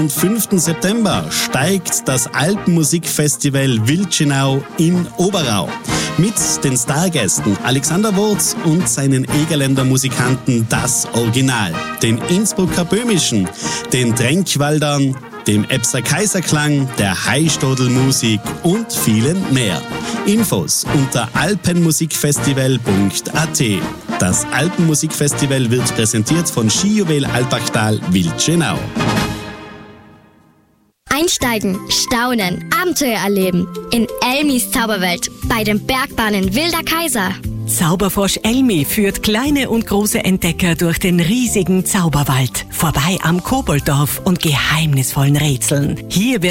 Am 5. September steigt das Alpenmusikfestival Wildschenau in Oberau. Mit den Stargästen Alexander Wurz und seinen Egerländer Musikanten Das Original, den Innsbrucker Böhmischen, den Trenkwaldern, dem Epser Kaiserklang, der Heistodl-Musik und vielen mehr. Infos unter alpenmusikfestival.at. Das Alpenmusikfestival wird präsentiert von Skijuwel Alpachtal Wildschenau. Einsteigen, staunen, Abenteuer erleben. In Elmis Zauberwelt bei den Bergbahnen Wilder Kaiser. Zauberfrosch Elmi führt kleine und große Entdecker durch den riesigen Zauberwald. Vorbei am Kobolddorf und geheimnisvollen Rätseln. Hier wird